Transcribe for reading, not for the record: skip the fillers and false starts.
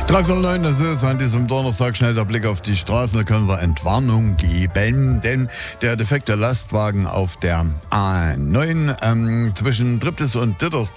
3:09, das ist an diesem Donnerstag schnell der Blick auf die Straßen. Da können wir Entwarnung geben, denn der defekte Lastwagen auf der A9 zwischen Triptis und Dittersdorf